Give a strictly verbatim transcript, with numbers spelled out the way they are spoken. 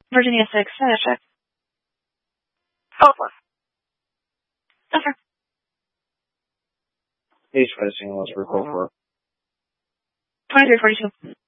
Virginia six, status check. Code four. Yes, sir. Each medicine was for code four. twenty-three forty-two.